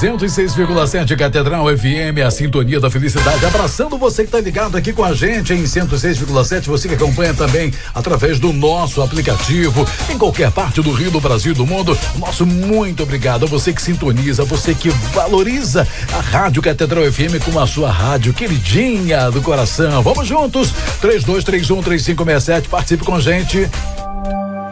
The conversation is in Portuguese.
106,7 Catedral FM, a sintonia da felicidade, abraçando você que tá ligado aqui com a gente em 106,7, você que acompanha também através do nosso aplicativo, em qualquer parte do Rio, do Brasil, do mundo. Nosso muito obrigado a você que sintoniza, você que valoriza a Rádio Catedral FM como a sua rádio queridinha do coração. Vamos juntos, 3231-3567, participe com a gente.